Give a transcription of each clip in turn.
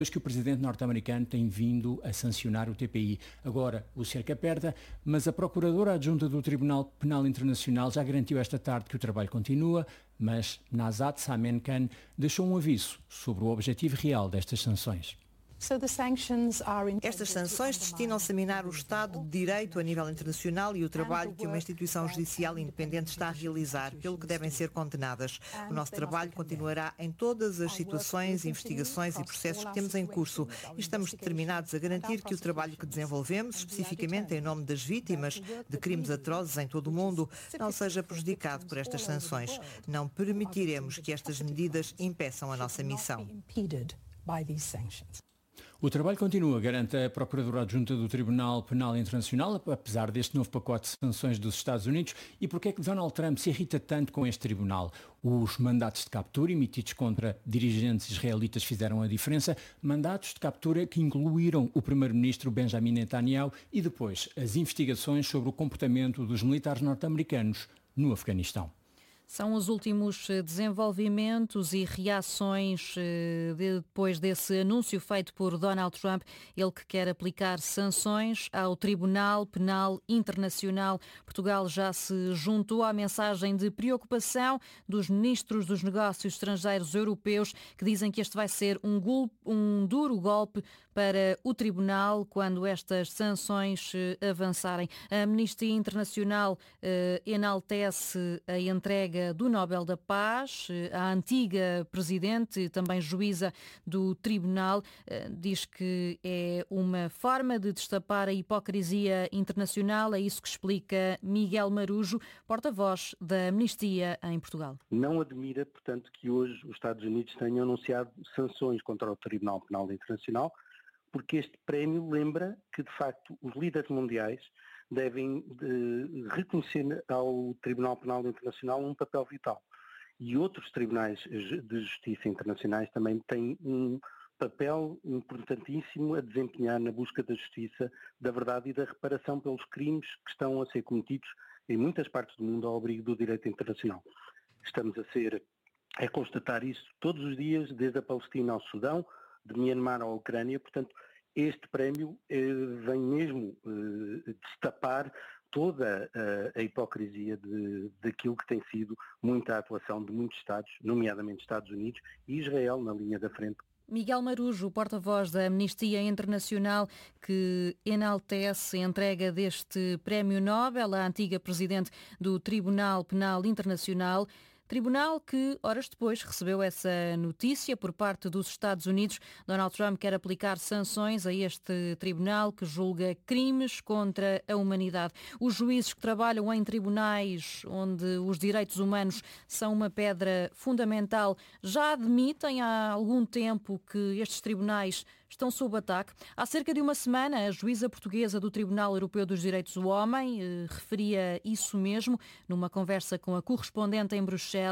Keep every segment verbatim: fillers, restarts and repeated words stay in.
que o presidente norte-americano tem vindo a sancionar o T P I. Agora, o cerco aperta, mas a procuradora adjunta do Tribunal Penal Internacional já garantiu esta tarde que o trabalho continua, mas Nazat Samenkan deixou um aviso sobre o objetivo real destas sanções. Estas sanções destinam-se a minar o Estado de Direito a nível internacional e o trabalho que uma instituição judicial independente está a realizar, pelo que devem ser condenadas. O nosso trabalho continuará em todas as situações, investigações e processos que temos em curso e estamos determinados a garantir que o trabalho que desenvolvemos, especificamente em nome das vítimas de crimes atrozes em todo o mundo, não seja prejudicado por estas sanções. Não permitiremos que estas medidas impeçam a nossa missão. O trabalho continua, garante a Procuradora Adjunta do Tribunal Penal Internacional, apesar deste novo pacote de sanções dos Estados Unidos. E porquê é que Donald Trump se irrita tanto com este tribunal? Os mandatos de captura emitidos contra dirigentes israelitas fizeram a diferença, mandatos de captura que incluíram o primeiro-ministro Benjamin Netanyahu e depois as investigações sobre o comportamento dos militares norte-americanos no Afeganistão. São os últimos desenvolvimentos e reações depois desse anúncio feito por Donald Trump, ele que quer aplicar sanções ao Tribunal Penal Internacional. Portugal já se juntou à mensagem de preocupação dos ministros dos negócios estrangeiros europeus, que dizem que este vai ser um, golpe, um duro golpe para o Tribunal quando estas sanções avançarem. A Amnistia Internacional eh, enaltece a entrega do Nobel da Paz à antiga presidente, também juíza do tribunal, diz que é uma forma de destapar a hipocrisia internacional. É isso que explica Miguel Marujo, porta-voz da Amnistia em Portugal. Não admira, portanto, que hoje os Estados Unidos tenham anunciado sanções contra o Tribunal Penal Internacional, porque este prémio lembra que, de facto, os líderes mundiais devem de reconhecer ao Tribunal Penal Internacional um papel vital. E outros tribunais de justiça internacionais também têm um papel importantíssimo a desempenhar na busca da justiça, da verdade e da reparação pelos crimes que estão a ser cometidos em muitas partes do mundo ao abrigo do direito internacional. Estamos a ser, a constatar isso todos os dias, desde a Palestina ao Sudão, de Myanmar à Ucrânia, portanto, este prémio eh, vem mesmo eh, destapar toda a, a hipocrisia de, daquilo que tem sido muita atuação de muitos Estados, nomeadamente Estados Unidos e Israel, na linha da frente. Miguel Marujo, porta-voz da Amnistia Internacional, que enaltece a entrega deste Prémio Nobel à antiga presidente do Tribunal Penal Internacional. Tribunal que, horas depois, recebeu essa notícia por parte dos Estados Unidos. Donald Trump quer aplicar sanções a este tribunal que julga crimes contra a humanidade. Os juízes que trabalham em tribunais onde os direitos humanos são uma pedra fundamental já admitem há algum tempo que estes tribunais estão sob ataque. Há cerca de uma semana, a juíza portuguesa do Tribunal Europeu dos Direitos do Homem eh, referia isso mesmo numa conversa com a correspondente em Bruxelas.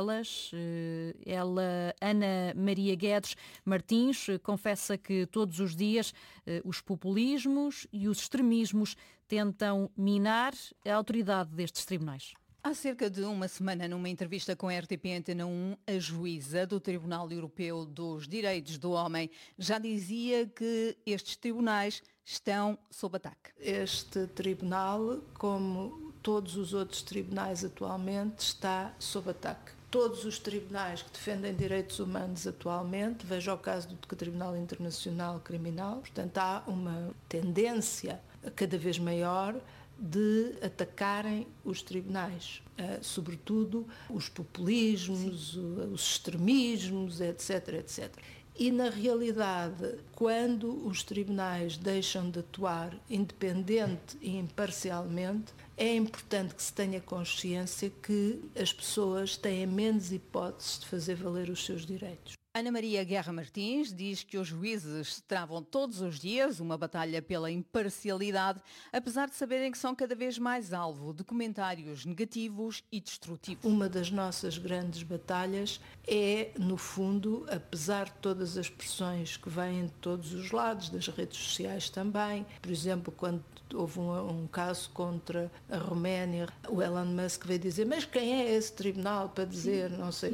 Ela, Ana Maria Guedes Martins, confessa que todos os dias os populismos e os extremismos tentam minar a autoridade destes tribunais. Há cerca de uma semana, numa entrevista com a R T P Antena um, a juíza do Tribunal Europeu dos Direitos do Homem já dizia que estes tribunais estão sob ataque. Este tribunal, como todos os outros tribunais atualmente, está sob ataque. Todos os tribunais que defendem direitos humanos atualmente, veja o caso do Tribunal Internacional Criminal, portanto há uma tendência cada vez maior de atacarem os tribunais, sobretudo os populismos, Sim. os extremismos, etc, etcétera. E, na realidade, quando os tribunais deixam de atuar independente e imparcialmente, é importante que se tenha consciência que as pessoas têm menos hipóteses de fazer valer os seus direitos. Ana Maria Guerra Martins diz que os juízes travam todos os dias uma batalha pela imparcialidade, apesar de saberem que são cada vez mais alvo de comentários negativos e destrutivos. Uma das nossas grandes batalhas é, no fundo, apesar de todas as pressões que vêm de todos os lados, das redes sociais também, por exemplo, quando houve um, um caso contra a Roménia, o Elon Musk veio dizer, mas quem é esse tribunal para dizer Sim. não sei o quê?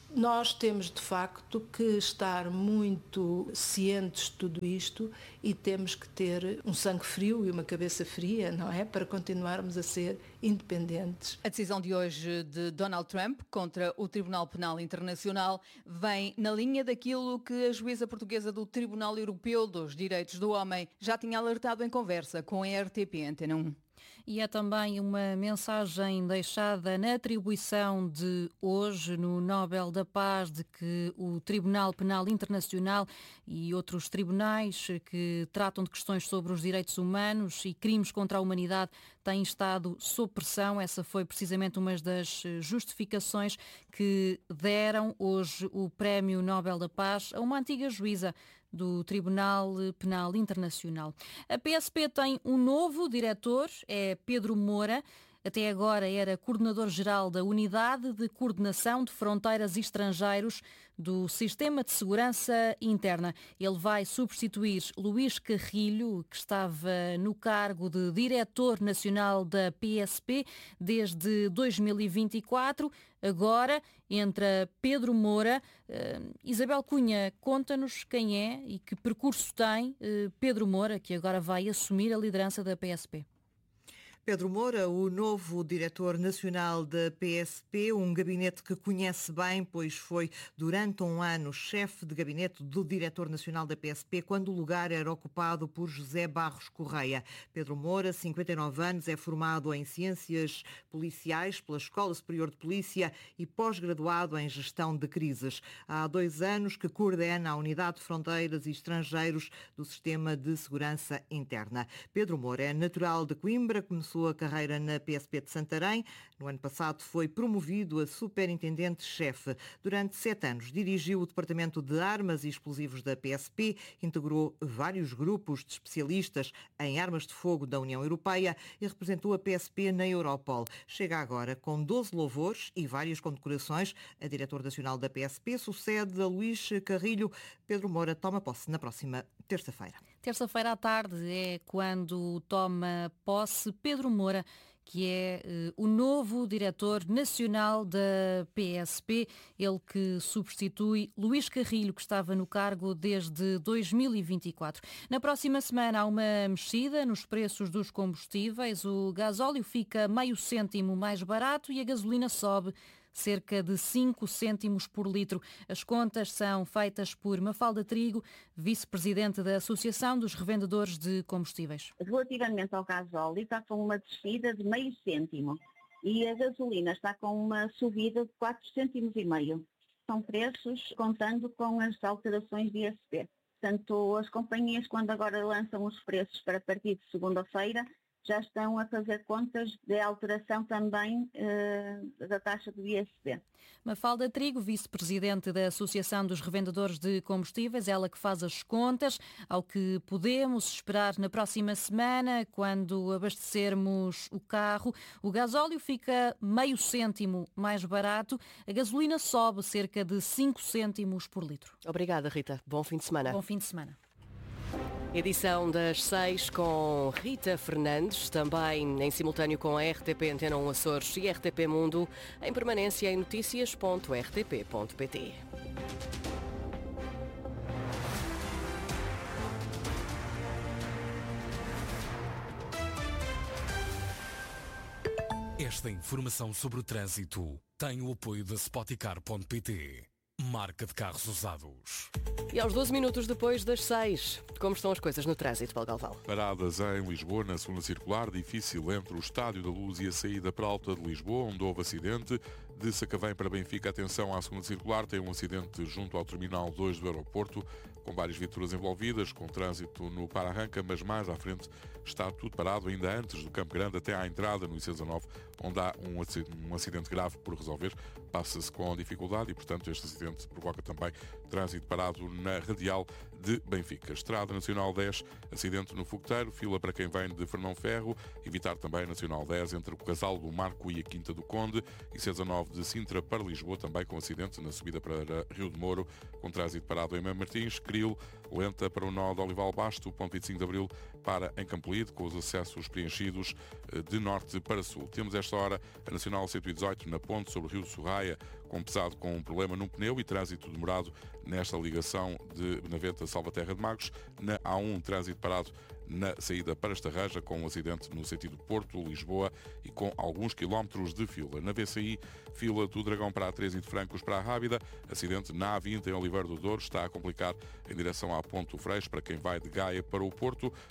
Nós temos, de facto, que estar muito cientes de tudo isto e temos que ter um sangue frio e uma cabeça fria, não é? Para continuarmos a ser independentes. A decisão de hoje de Donald Trump contra o Tribunal Penal Internacional vem na linha daquilo que a juíza portuguesa do Tribunal Europeu dos Direitos do Homem já tinha alertado em conversa com a R T P Antena um. E é também uma mensagem deixada na atribuição de hoje no Nobel da Paz de que o Tribunal Penal Internacional e outros tribunais que tratam de questões sobre os direitos humanos e crimes contra a humanidade têm estado sob pressão. Essa foi precisamente uma das justificações que deram hoje o Prémio Nobel da Paz a uma antiga juíza do Tribunal Penal Internacional. A P S P tem um novo diretor, é Pedro Moura. Até agora era coordenador-geral da Unidade de Coordenação de Fronteiras e Estrangeiros do Sistema de Segurança Interna. Ele vai substituir Luís Carrilho, que estava no cargo de Diretor Nacional da P S P desde dois mil e vinte e quatro. Agora entra Pedro Moura. Uh, Isabel Cunha, conta-nos quem é e que percurso tem uh, Pedro Moura, que agora vai assumir a liderança da P S P. Pedro Moura, o novo diretor nacional da P S P, um gabinete que conhece bem, pois foi durante um ano chefe de gabinete do diretor nacional da P S P, quando o lugar era ocupado por José Barros Correia. Pedro Moura, cinquenta e nove anos, é formado em Ciências Policiais pela Escola Superior de Polícia e pós-graduado em Gestão de Crises. Há dois anos que coordena a Unidade de Fronteiras e Estrangeiros do Sistema de Segurança Interna. Pedro Moura é natural de Coimbra, começou a carreira na P S P de Santarém. No ano passado foi promovido a superintendente-chefe. Durante sete anos dirigiu o Departamento de Armas e Explosivos da P S P, integrou vários grupos de especialistas em armas de fogo da União Europeia e representou a P S P na Europol. Chega agora com doze louvores e várias condecorações. A diretor nacional da P S P sucede a Luís Carrilho. Pedro Moura toma posse na próxima terça-feira. Terça-feira à tarde é quando toma posse Pedro Moura, que é uh, o novo diretor nacional da P S P, ele que substitui Luís Carrilho, que estava no cargo desde dois mil e vinte e quatro. Na próxima semana há uma mexida nos preços dos combustíveis. O gasóleo fica meio cêntimo mais barato e a gasolina sobe cerca de cinco cêntimos por litro. As contas são feitas por Mafalda Trigo, vice-presidente da Associação dos Revendedores de Combustíveis. Relativamente ao gasóleo, está com uma descida de meio cêntimo e a gasolina está com uma subida de quatro cêntimos e meio. São preços contando com as alterações de I S P. Portanto, as companhias, quando agora lançam os preços para partir de segunda-feira, já estão a fazer contas de alteração também eh, da taxa do I S P. Mafalda Trigo, vice-presidente da Associação dos Revendedores de Combustíveis, ela que faz as contas ao que podemos esperar na próxima semana, quando abastecermos o carro. O gasóleo fica meio cêntimo mais barato, a gasolina sobe cerca de cinco cêntimos por litro. Obrigada, Rita. Bom fim de semana. Bom fim de semana. Edição das seis com Rita Fernandes, também em simultâneo com a R T P Antena um Açores e R T P Mundo, em permanência em notícias ponto r t p ponto p t. Esta informação sobre o trânsito tem o apoio da Spoticar ponto p t. Marca de carros usados. E aos doze minutos depois das seis, como estão as coisas no trânsito, Paulo Galvão? Paradas em Lisboa, na segunda circular, difícil entre o Estádio da Luz e a saída para a Alta de Lisboa, onde houve acidente. De Sacavém para Benfica, atenção à segunda circular, tem um acidente junto ao Terminal dois do aeroporto, com várias viaturas envolvidas, com trânsito no para-arranca, mas mais à frente está tudo parado, ainda antes do Campo Grande, até à entrada no I C dezanove, onde há um acidente grave por resolver. Passa-se com dificuldade e, portanto, este acidente provoca também trânsito parado na Radial de Benfica. Estrada Nacional dez, acidente no Fogoteiro, fila para quem vem de Fernão Ferro, evitar também Nacional dez entre o Casal do Marco e a Quinta do Conde, e C dezanove de Sintra para Lisboa, também com acidente na subida para Rio de Moro, com trânsito parado em Mãe Martins, Cril, lenta para o nó de Olival Basto, ponto vinte e cinco de Abril, para em Campolide, com os acessos preenchidos de norte para sul. Temos esta hora a Nacional cento e dezoito na ponte sobre o Rio Sorraia, com pesado com um problema num pneu e trânsito demorado nesta ligação de Benavente a Salvaterra de Magos. Na A um, trânsito parado na saída para Estarreja, com um acidente no sentido Porto-Lisboa e com alguns quilómetros de fila. Na V C I, fila do Dragão para a três e de Francos para a Rábida. Acidente na A vinte em Oliveira do Douro, está a complicar em direção à Ponto Freixo para quem vai de Gaia para o Porto.